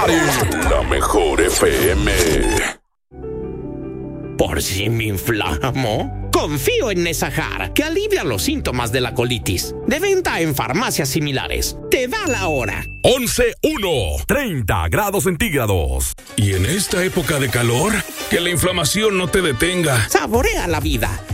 party. La mejor FM. ¿Por si me inflamo? Confío en Nesajar, que alivia los síntomas de la colitis. De venta en farmacias similares. Te da la hora. 11:1, 30 grados centígrados. Y en esta época de calor, que la inflamación no te detenga. Saborea la vida.